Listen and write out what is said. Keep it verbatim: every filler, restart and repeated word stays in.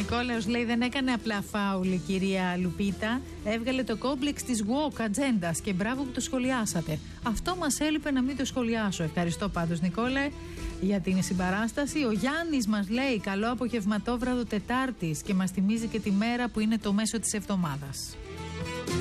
Νικόλαος λέει: δεν έκανε απλά φάουλ η κυρία Λουπίτα. Έβγαλε το κόμπλεξ της woke ατζέντας και μπράβο που το σχολιάσατε. Αυτό μας έλειπε να μην το σχολιάσω. Ευχαριστώ πάντως, Νικόλαε, για την συμπαράσταση. Ο Γιάννης μας λέει: καλό απογευματόβραδο Τετάρτης και μας θυμίζει και τη μέρα που είναι το μέσο της εβδομάδας.